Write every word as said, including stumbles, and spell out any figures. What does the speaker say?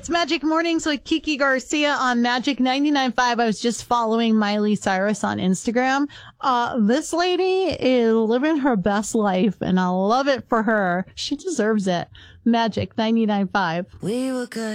It's Magic Mornings with Kiki Garcia on Magic ninety-nine point five. I was just following Miley Cyrus on Instagram. Uh, this lady is living her best life, and I love it for her. She deserves it. Magic ninety-nine point five. We were good.